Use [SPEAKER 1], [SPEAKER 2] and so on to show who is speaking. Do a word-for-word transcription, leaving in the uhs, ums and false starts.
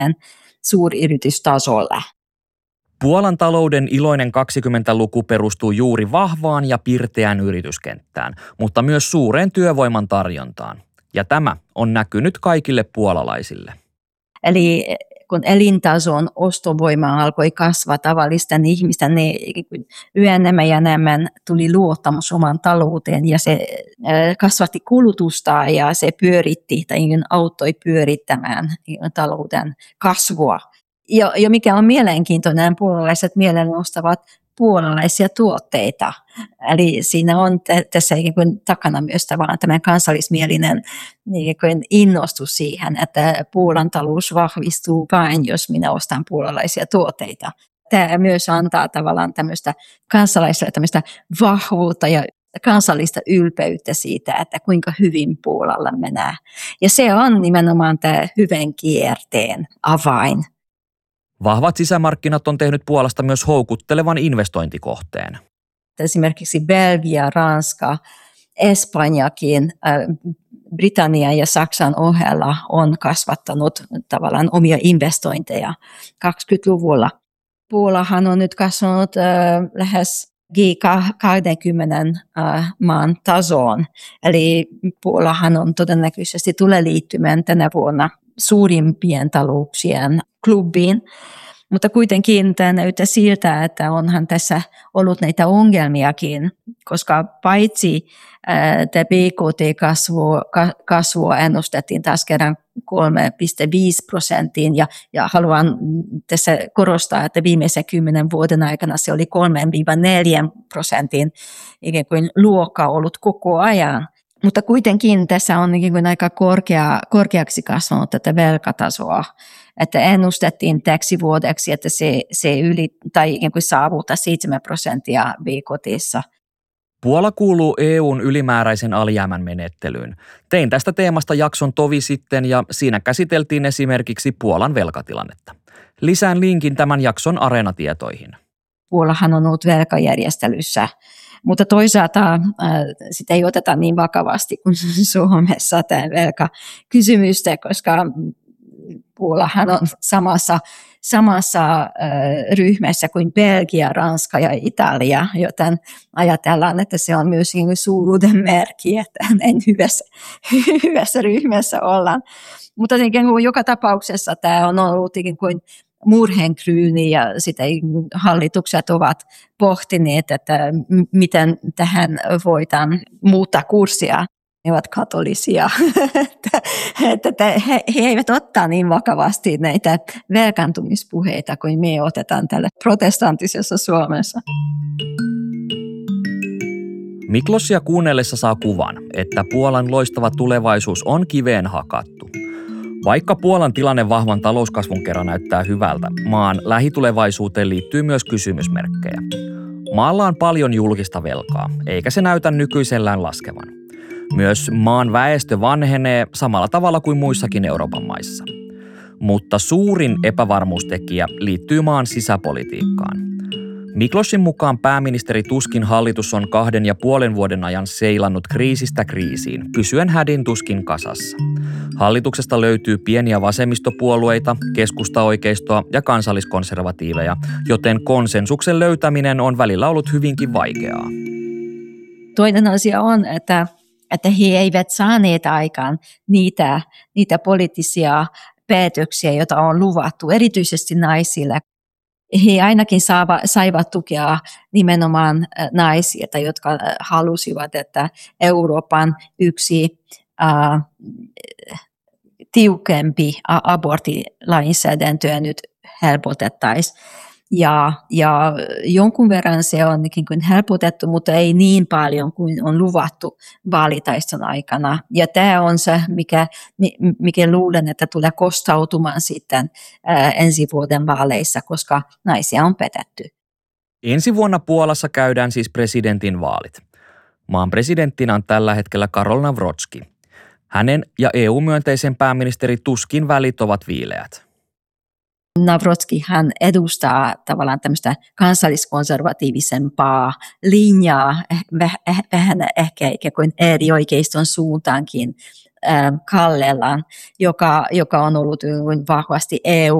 [SPEAKER 1] suuryritystasolla.
[SPEAKER 2] Puolan talouden iloinen kaksikymmentäluku perustuu juuri vahvaan ja pirteään yrityskenttään, mutta myös suureen työvoiman tarjontaan. Ja tämä on näkynyt kaikille puolalaisille.
[SPEAKER 1] Eli kun elintason ostovoima alkoi kasvaa tavallisten ihmisten, niin yhä enemmän ja enemmän tuli luottamus oman talouteen ja se kasvatti kulutusta ja se pyöritti tai auttoi pyörittämään talouden kasvua. Ja, ja mikä on mielenkiintoinen, puolalaiset mielellä ostavat puolalaisia tuotteita. Eli siinä on t- tässä niin takana myös tämä kansallismielinen niin innostus siihen, että Puolan talous vahvistuu vain, jos minä ostan puolalaisia tuotteita. Tämä myös antaa tavallaan tämmöistä kansalaisille tämmöistä vahvuutta ja kansallista ylpeyttä siitä, että kuinka hyvin Puolalla menee. Ja se on nimenomaan tämä hyvän kierteen avain.
[SPEAKER 2] Vahvat sisämarkkinat on tehnyt Puolasta myös houkuttelevan investointikohteen.
[SPEAKER 1] Esimerkiksi Belgia, Ranska, Espanjakin, Britannia ja Saksan ohella on kasvattanut tavallaan omia investointeja kaksikymmentäluvulla. Puolahan on nyt kasvanut lähes G kaksikymmentä maan tasoon, eli Puolahan on todennäköisesti tulee liittymään tänä vuonna suurimpien talouksien klubiin, mutta kuitenkin tämä näyttää siltä, että onhan tässä ollut näitä ongelmiakin, koska paitsi tämä B K T-kasvua kasvua ennustettiin taas kerran kolme pilkku viisi prosenttiin ja, ja haluan tässä korostaa, että viimeisen kymmenen vuoden aikana se oli kolme neljä prosentin ikään kuin luokka ollut koko ajan. Mutta kuitenkin tässä on niin aika korkea, korkeaksi kasvanut tätä velkatasoa, että ennustettiin täksi vuodeksi, että se, se yli tai ikään kuin saavuttaa seitsemän prosenttia B K T:ssä.
[SPEAKER 2] Puola kuuluu E U:n ylimääräisen alijäämän menettelyyn. Tein tästä teemasta jakson tovi sitten ja siinä käsiteltiin esimerkiksi Puolan velkatilannetta. Lisään linkin tämän jakson Areena-tietoihin.
[SPEAKER 1] Puolahan on ollut velkajärjestelyssä. Mutta toisaalta äh, sitä ei oteta niin vakavasti kuin Suomessa tämä velkakysymystä, koska Puolahan on samassa, samassa äh, ryhmässä kuin Belgia, Ranska ja Italia, joten ajatellaan, että se on myös suuruuden merkki, että näin hyvässä, hyvässä ryhmässä ollaan. Mutta joka tapauksessa tämä on ollut ikään kuin murheenkryyni ja sitä hallitukset ovat pohtineet, että miten tähän voidaan muuttaa kurssia. Ne ovat katolisia, että he, he eivät ottaa niin vakavasti näitä velkaantumispuheita kuin me otetaan täällä protestanttisessa Suomessa.
[SPEAKER 2] Miklosia kuunnellessa saa kuvan, että Puolan loistava tulevaisuus on kiveen hakattu. Vaikka Puolan tilanne vahvan talouskasvun kerran näyttää hyvältä, maan lähitulevaisuuteen liittyy myös kysymysmerkkejä. Maalla on paljon julkista velkaa, eikä se näytä nykyisellään laskevan. Myös maan väestö vanhenee samalla tavalla kuin muissakin Euroopan maissa. Mutta suurin epävarmuustekijä liittyy maan sisäpolitiikkaan. Miklosin mukaan pääministeri Tuskin hallitus on kahden ja puolen vuoden ajan seilannut kriisistä kriisiin, pysyen hädin tuskin kasassa. Hallituksesta löytyy pieniä vasemmistopuolueita, keskustaoikeistoa ja kansalliskonservatiiveja, joten konsensuksen löytäminen on välillä ollut hyvinkin vaikeaa.
[SPEAKER 1] Toinen asia on, että, että he eivät saaneet aikaan niitä, niitä poliittisia päätöksiä, joita on luvattu, erityisesti naisille. He ainakin saava, saivat tukea nimenomaan naisia, jotka halusivat, että Euroopan yksi äh, tiukempi aborttilainsäädäntöä nyt helpotettaisiin. Ja, ja jonkun verran se on niin helpotettu, mutta ei niin paljon kuin on luvattu vaalitaiston aikana. Ja tämä on se, mikä, mikä luulen, että tulee kostautumaan sitten ää, ensi vuoden vaaleissa, koska naisia on petetty.
[SPEAKER 2] Ensi vuonna Puolassa käydään siis presidentin vaalit. Maan presidenttinä on tällä hetkellä Karol Nawrocki. Hänen ja E U-myönteisen pääministeri Tuskin välit ovat viileät.
[SPEAKER 1] Nawrocki hän edustaa tavallaan tämmöistä kansalliskonservatiivisempaa linjaa, vähän ehkä ikään kuin äärioikeiston suuntaankin Kallellaan, joka, joka on ollut vahvasti E